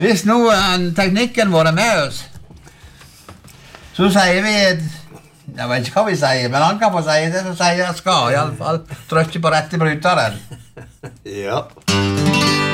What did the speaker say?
Hvis nå teknikken vår er med oss, så sier vi jeg vet ikke hva vi sier, men han kan få si det som sier jeg skal, i alle fall trykke på rette bryteren. Ja.